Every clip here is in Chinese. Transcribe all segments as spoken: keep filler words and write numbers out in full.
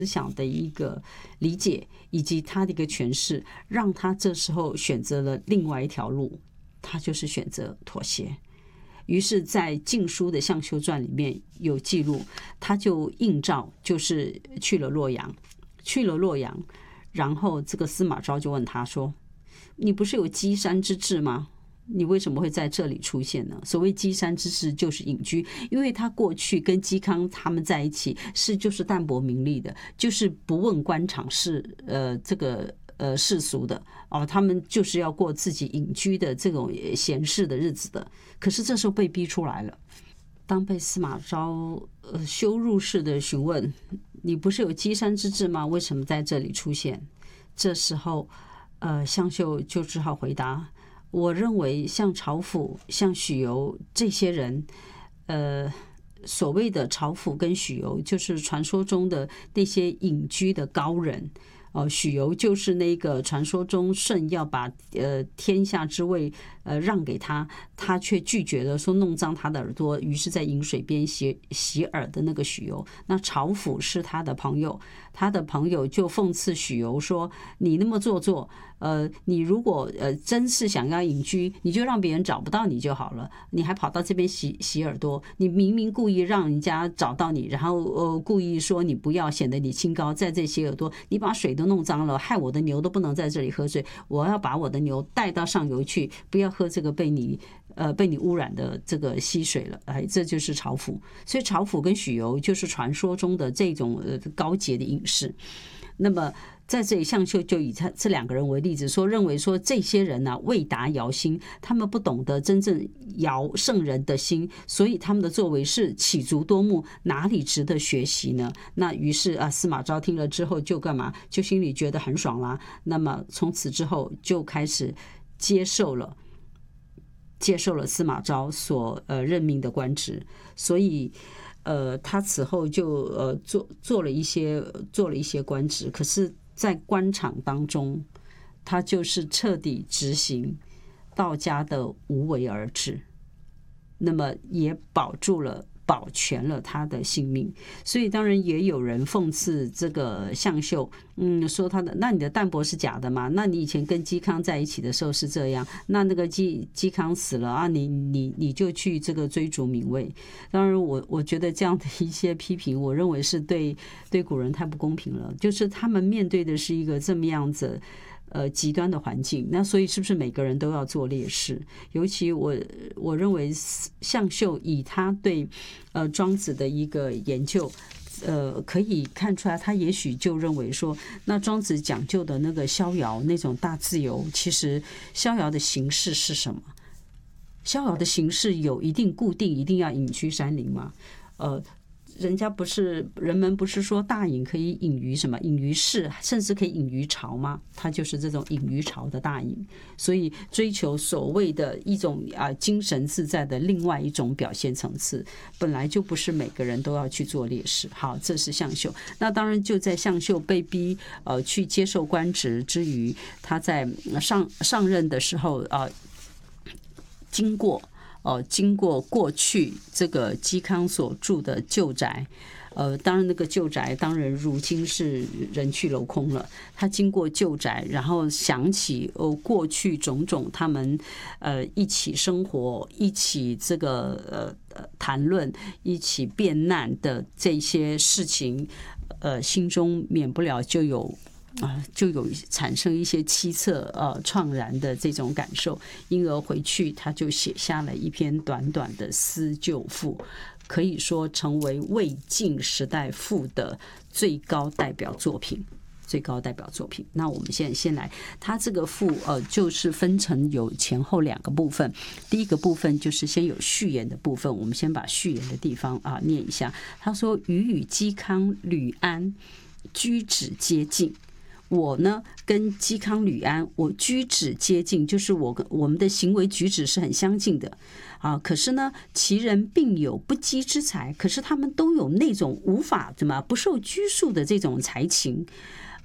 思想的一个理解以及他的一个诠释，让他这时候选择了另外一条路，他就是选择妥协。于是在《晋书》的《向秀传》里面有记录，他就应召，就是去了洛阳，去了洛阳，然后这个司马昭就问他说：“你不是有箕山之志吗？你为什么会在这里出现呢？”所谓箕山之志就是隐居，因为他过去跟嵇康他们在一起是就是淡泊名利的，就是不问官场事呃这个呃世俗的哦，他们就是要过自己隐居的这种闲适的日子的。可是这时候被逼出来了，当被司马昭呃羞辱式的询问：“你不是有箕山之志吗？为什么在这里出现？”这时候呃向秀就只好回答：“我认为像巢甫、像许由这些人，呃，所谓的巢甫跟许由，就是传说中的那些隐居的高人。呃，许由就是那个传说中舜要把呃天下之位呃让给他，他却拒绝了，说弄脏他的耳朵，于是在饮水边洗洗耳的那个许由。那巢甫是他的朋友，他的朋友就讽刺许由说：“你那么做作。”呃，你如果呃真是想要隐居，你就让别人找不到你就好了，你还跑到这边洗洗耳朵，你明明故意让人家找到你，然后呃故意说你不要，显得你清高，在这洗耳朵，你把水都弄脏了，害我的牛都不能在这里喝水，我要把我的牛带到上游去，不要喝这个被你呃被你污染的这个溪水了。哎，这就是巢甫。所以巢甫跟许由就是传说中的这种呃高洁的隐士。那么在这里，向秀就以他这两个人为例子，说认为说这些人呢、啊、未达尧心，他们不懂得真正尧圣人的心，所以他们的作为是起足多目，哪里值得学习呢？那于是啊，司马昭听了之后就干嘛？就心里觉得很爽啦。那么从此之后就开始接受了接受了司马昭所呃任命的官职，所以。呃，他此后就呃做做了一些做了一些官职，可是，在官场当中，他就是彻底执行道家的无为而治，那么也保住了。保全了他的性命，所以当然也有人讽刺这个向秀，嗯，说他的那你的淡泊是假的嘛？那你以前跟嵇康在一起的时候是这样，那那个嵇嵇康死了啊，你你你就去这个追逐名位。当然我，我我觉得这样的一些批评，我认为是对对古人太不公平了，就是他们面对的是一个这么样子。呃，极端的环境，那所以是不是每个人都要做烈士？尤其我我认为向秀以他对呃庄子的一个研究，呃，可以看出来，他也许就认为说，那庄子讲究的那个逍遥那种大自由，其实逍遥的形式是什么？逍遥的形式有一定固定，一定要隐居山林吗？呃。人家不是人们不是说大隐可以隐于什么隐于市，甚至可以隐于朝吗？他就是这种隐于朝的大隐，所以追求所谓的一种啊精神自在的另外一种表现层次，本来就不是每个人都要去做烈士。好，这是向秀。那当然就在向秀被逼呃去接受官职之余，他在上上任的时候啊、呃，经过。呃，经过过去这个嵇康所住的旧宅，呃，当然那个旧宅当然如今是人去楼空了。他经过旧宅，然后想起哦过去种种他们呃一起生活、一起这个呃谈论、一起变难的这些事情，呃，心中免不了就有。啊，就有产生一些凄恻呃怆然的这种感受，因而回去他就写下了一篇短短的思旧赋，可以说成为魏晋时代赋的最高代表作品。最高代表作品。那我们现在先来，它这个赋呃就是分成有前后两个部分。第一个部分就是先有序言的部分，我们先把序言的地方啊念一下。他说：“禹与嵇康、吕安居止皆近。”我呢跟嵇康、吕安，我居止接近，就是我我们的行为举止是很相近的啊。可是呢，其人并有不羁之才，可是他们都有那种无法怎么不受拘束的这种才情。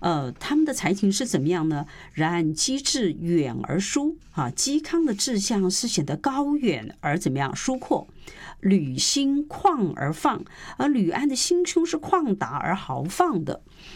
呃，他们的才情是怎么样呢？然机智远而疏啊，嵇康的志向是显得高远而怎么样疏阔。吕心旷而放，而吕安的心胸是旷达而豪放的。